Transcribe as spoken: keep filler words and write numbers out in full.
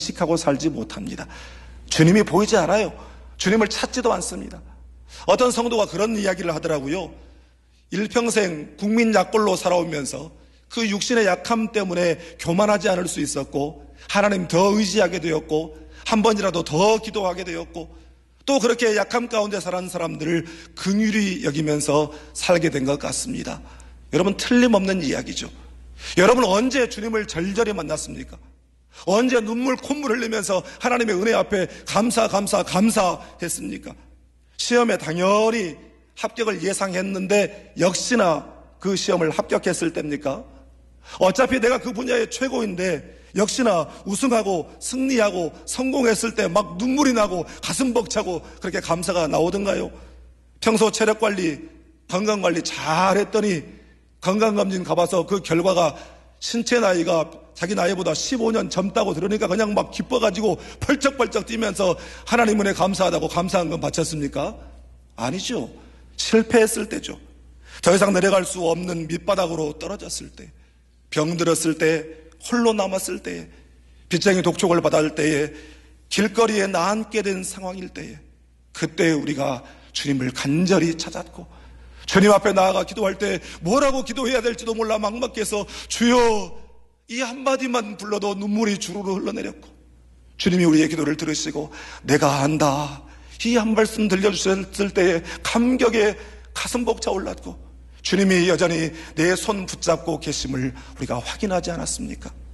의식하고 살지 못합니다. 주님이 보이지 않아요. 주님을 찾지도 않습니다. 어떤 성도가 그런 이야기를 하더라고요. 일평생 국민 약골로 살아오면서 그 육신의 약함 때문에 교만하지 않을 수 있었고, 하나님 더 의지하게 되었고, 한 번이라도 더 기도하게 되었고, 또 그렇게 약함 가운데 살아온 사람들을 긍휼히 여기면서 살게 된 것 같습니다. 여러분, 틀림없는 이야기죠. 여러분, 언제 주님을 절절히 만났습니까? 언제 눈물 콧물 흘리면서 하나님의 은혜 앞에 감사 감사 감사했습니까? 시험에 당연히 합격을 예상했는데 역시나 그 시험을 합격했을 때입니까? 어차피 내가 그 분야의 최고인데 역시나 우승하고 승리하고 성공했을 때 막 눈물이 나고 가슴 벅차고 그렇게 감사가 나오던가요? 평소 체력관리, 건강관리 잘했더니 건강검진 가봐서 그 결과가 신체 나이가 자기 나이보다 십오 년 젊다고 들으니까 그냥 막 기뻐가지고 펄쩍펄쩍 뛰면서 하나님 은혜 감사하다고 감사한 건 바쳤습니까? 아니죠. 실패했을 때죠. 더 이상 내려갈 수 없는 밑바닥으로 떨어졌을 때, 병들었을 때, 홀로 남았을 때에, 빚쟁이 독촉을 받을 때에, 길거리에 나앉게 된 상황일 때에, 그때 우리가 주님을 간절히 찾았고, 주님 앞에 나아가 기도할 때 뭐라고 기도해야 될지도 몰라 막막해서 주여 이 한마디만 불러도 눈물이 주르르 흘러내렸고, 주님이 우리의 기도를 들으시고 내가 안다 이 한 말씀 들려주셨을 때에 감격에 가슴 벅차 올랐고, 주님이 여전히 내 손 붙잡고 계심을 우리가 확인하지 않았습니까?